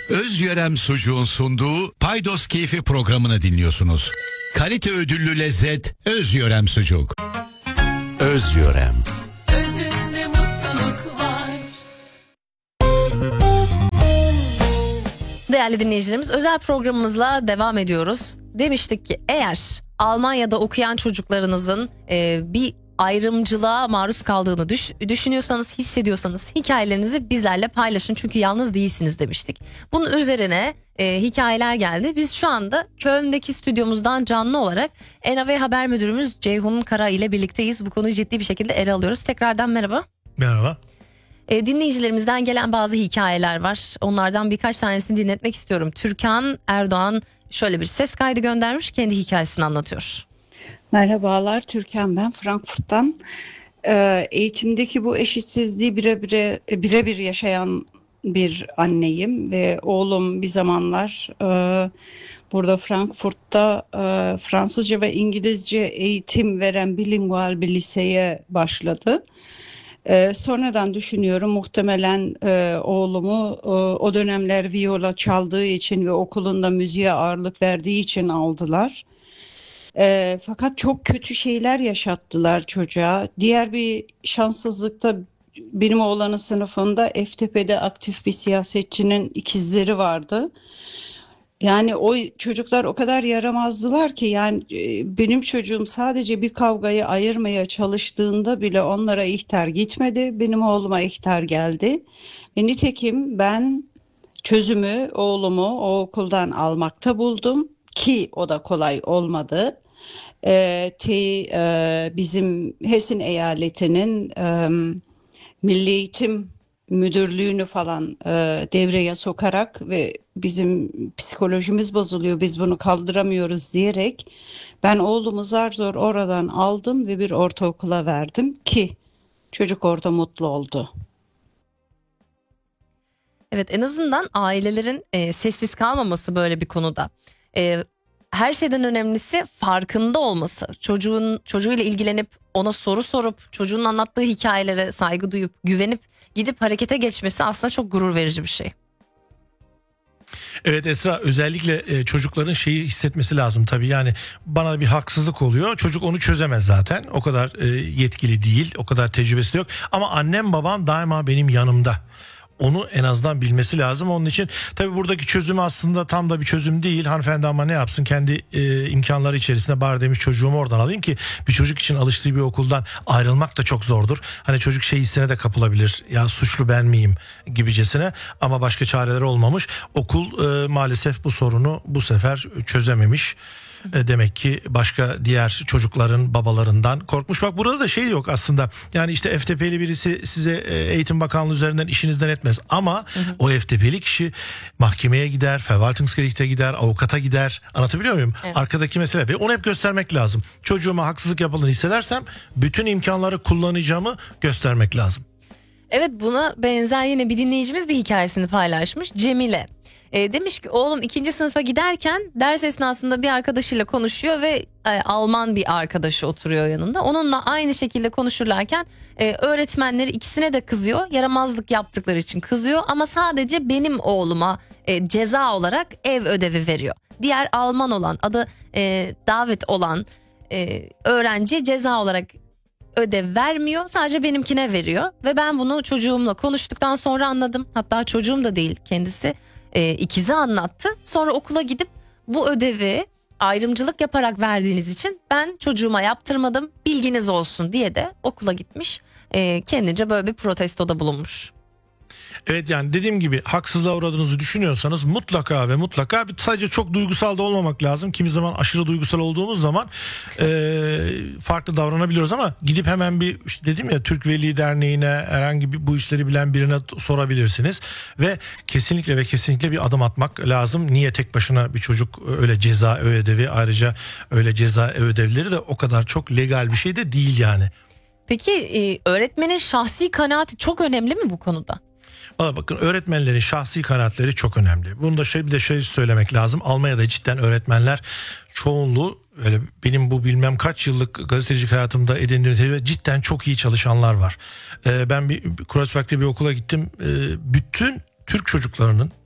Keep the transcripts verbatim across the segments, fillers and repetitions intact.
Özyörem Sucuğun sunduğu Paydos Keyfi programını dinliyorsunuz. Kalite ödüllü lezzet Özyörem Sucuk. Özyörem. Özünde mutluluk var. Değerli dinleyicilerimiz, özel programımızla devam ediyoruz. Demiştik ki eğer Almanya'da okuyan çocuklarınızın e, bir ayrımcılığa maruz kaldığını düş, düşünüyorsanız, hissediyorsanız hikayelerinizi bizlerle paylaşın. Çünkü yalnız değilsiniz demiştik. Bunun üzerine e, hikayeler geldi. Biz şu anda Köln'deki stüdyomuzdan canlı olarak N A V Haber Müdürümüz Ceyhun Kara ile birlikteyiz. Bu konuyu ciddi bir şekilde ele alıyoruz. Tekrardan merhaba. Merhaba. E, dinleyicilerimizden gelen bazı hikayeler var. Onlardan birkaç tanesini dinletmek istiyorum. Türkan Erdoğan şöyle bir ses kaydı göndermiş, kendi hikayesini anlatıyor. Merhabalar, Türkan ben Frankfurt'tan. Ee, eğitimdeki bu eşitsizliği birebir birebir yaşayan bir anneyim ve oğlum bir zamanlar e, burada Frankfurt'ta e, Fransızca ve İngilizce eğitim veren bilingual bir liseye başladı. Ee, sonradan düşünüyorum, muhtemelen e, oğlumu e, o dönemler viola çaldığı için ve okulunda müziğe ağırlık verdiği için aldılar. E, fakat çok kötü şeyler yaşattılar çocuğa. Diğer bir şanssızlıkta benim oğlanın sınıfında F T P'de aktif bir siyasetçinin ikizleri vardı. Yani o çocuklar o kadar yaramazdılar ki, yani e, benim çocuğum sadece bir kavgayı ayırmaya çalıştığında bile onlara ihtar gitmedi. Benim oğluma ihtar geldi. Ve nitekim ben çözümü oğlumu o okuldan almakta buldum ki o da kolay olmadı. E, te, e, bizim Hessen eyaletinin e, Milli Eğitim Müdürlüğünü falan e, devreye sokarak ve bizim psikolojimiz bozuluyor, biz bunu kaldıramıyoruz diyerek ben oğlumu zar zor oradan aldım ve bir ortaokula verdim ki çocuk orada mutlu oldu. Evet, en azından ailelerin e, sessiz kalmaması böyle bir konuda. E, her şeyden önemlisi farkında olması. Çocuğun çocuğuyla ilgilenip ona soru sorup çocuğun anlattığı hikayelere saygı duyup güvenip gidip harekete geçmesi aslında çok gurur verici bir şey. Evet Esra, özellikle e, çocukların şeyi hissetmesi lazım tabii. Yani bana bir haksızlık oluyor. Çocuk onu çözemez zaten. O kadar e, yetkili değil, o kadar tecrübesi de yok. Ama annem babam daima benim yanımda. Onu en azından bilmesi lazım. Onun için tabii buradaki çözüm aslında tam da bir çözüm değil. Hanımefendi ama ne yapsın, kendi e, imkanları içerisinde bari demiş çocuğumu oradan alayım ki bir çocuk için alıştığı bir okuldan ayrılmak da çok zordur. Hani çocuk şey hissine de kapılabilir. Ya suçlu ben miyim gibicesine, ama başka çareleri olmamış. Okul e, maalesef bu sorunu bu sefer çözememiş. Demek ki başka diğer çocukların babalarından korkmuş. Bak burada da şey yok aslında. Yani işte F T P'li birisi size Eğitim Bakanlığı üzerinden işinizden etmez. Ama hı hı. o F T P'li kişi mahkemeye gider, Verwaltungsgericht'e gider, avukata gider. Anlatabiliyor muyum? Evet. Arkadaki mesele. Ve onu hep göstermek lazım. Çocuğuma haksızlık yapıldığını hissedersem bütün imkanları kullanacağımı göstermek lazım. Evet, buna benzer yine bir dinleyicimiz bir hikayesini paylaşmış. Cemile. E, demiş ki oğlum ikinci sınıfa giderken ders esnasında bir arkadaşıyla konuşuyor ve e, Alman bir arkadaşı oturuyor yanında. Onunla aynı şekilde konuşurlarken e, öğretmenleri ikisine de kızıyor. Yaramazlık yaptıkları için kızıyor ama sadece benim oğluma e, ceza olarak ev ödevi veriyor. Diğer Alman olan, adı e, Davet olan e, öğrenci ceza olarak ödev vermiyor, sadece benimkine veriyor. Ve ben bunu çocuğumla konuştuktan sonra anladım. Hatta çocuğum da değil, kendisi e, ikizi anlattı. Sonra okula gidip bu ödevi ayrımcılık yaparak verdiğiniz için ben çocuğuma yaptırmadım, bilginiz olsun diye de okula gitmiş. E, kendince böyle bir protestoda bulunmuş. Evet, yani dediğim gibi haksızlığa uğradığınızı düşünüyorsanız mutlaka ve mutlaka, sadece çok duygusal da olmamak lazım. Kimi zaman aşırı duygusal olduğumuz zaman e, farklı davranabiliyoruz ama gidip hemen bir işte dedim ya, Türk Veli Derneği'ne, herhangi bir bu işleri bilen birine sorabilirsiniz ve kesinlikle ve kesinlikle bir adım atmak lazım. Niye tek başına bir çocuk öyle ceza ödevi, ayrıca öyle ceza ödevleri de o kadar çok legal bir şey de değil yani. Peki e, öğretmenin şahsi kanaati çok önemli mi bu konuda? Valla bakın, öğretmenlerin şahsi kanaatleri çok önemli. Bunu da şey, bir de şey söylemek lazım. Almanya'da cidden öğretmenler çoğunluğu, öyle benim bu bilmem kaç yıllık gazetecilik hayatımda edindiğim tecrübe, cidden çok iyi çalışanlar var. Ee, ben bir Kreuzberg'de bir okula gittim. Ee, bütün Türk çocuklarının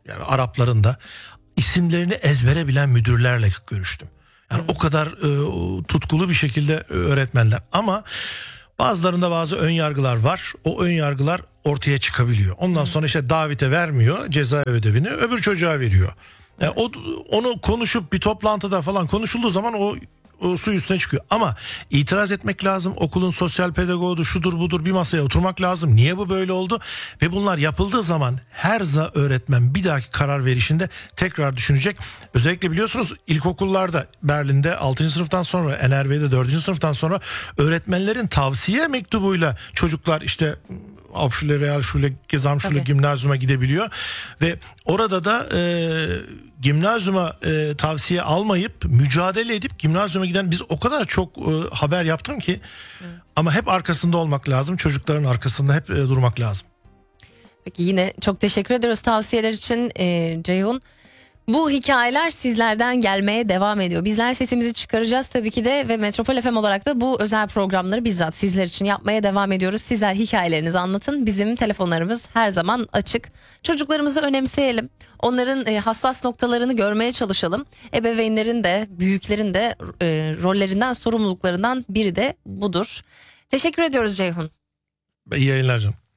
yani Arapların da isimlerini ezbere bilen müdürlerle görüştüm. Yani evet. O kadar e, tutkulu bir şekilde öğretmenler, ama bazılarında bazı ön yargılar var. O ön yargılar ortaya çıkabiliyor. Ondan sonra işte David'e vermiyor ceza ödevini, öbür çocuğa veriyor. Yani o, onu konuşup bir toplantıda falan konuşulduğu zaman o, o su üstüne çıkıyor. Ama itiraz etmek lazım. Okulun sosyal pedagoğu şudur budur, bir masaya oturmak lazım. Niye bu böyle oldu? Ve bunlar yapıldığı zaman her za öğretmen bir dahaki karar verişinde tekrar düşünecek. Özellikle biliyorsunuz ilkokullarda, Berlin'de altıncı sınıftan sonra, N R V'de dördüncü sınıftan sonra öğretmenlerin tavsiye mektubuyla çocuklar işte Hauptschule, Realschule, Gesamtschule, Gimnazyuma gidebiliyor. Ve orada da e, gimnazyuma e, tavsiye almayıp mücadele edip gimnazyuma giden, biz o kadar çok e, haber yaptım ki. Evet. Ama hep arkasında olmak lazım. Çocukların arkasında hep e, durmak lazım. Peki, yine çok teşekkür ediyoruz tavsiyeler için e, Ceyhun. Bu hikayeler sizlerden gelmeye devam ediyor. Bizler sesimizi çıkaracağız tabii ki de ve Metropol F M olarak da bu özel programları bizzat sizler için yapmaya devam ediyoruz. Sizler hikayelerinizi anlatın. Bizim telefonlarımız her zaman açık. Çocuklarımızı önemseyelim. Onların e, hassas noktalarını görmeye çalışalım. Ebeveynlerin de, büyüklerin de e, rollerinden, sorumluluklarından biri de budur. Teşekkür ediyoruz Ceyhun. İyi yayınlar canım.